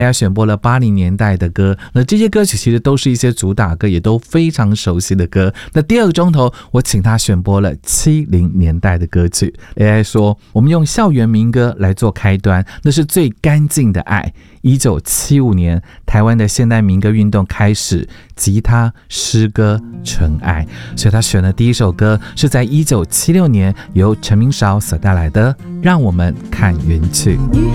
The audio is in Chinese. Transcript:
大家选播了80年代的歌，那这些歌曲其实都是一些主打歌，也都非常熟悉的歌。那第二个钟头我请他选播了70年代的歌曲。AI 说我们用校园民歌来做开端，那是最干净的爱。1975年台湾的现代民歌运动开始，吉他、诗歌、纯爱，所以他选的第一首歌是在1976年由陈明韶所带来的《让我们看云去》。